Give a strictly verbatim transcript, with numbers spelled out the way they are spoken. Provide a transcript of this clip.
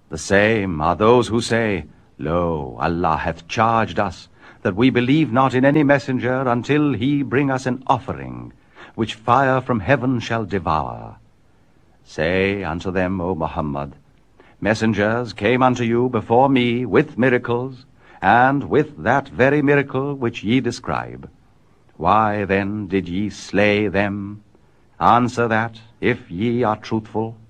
The same are those who say, Lo, Allah hath charged us, that we believe not in any messenger until he bring us an offering, which fire from heaven shall devour. Say unto them, O Muhammad, messengers came unto you before me with miracles, and with that very miracle which ye describe. Why then did ye slay them? Answer that, if ye are truthful.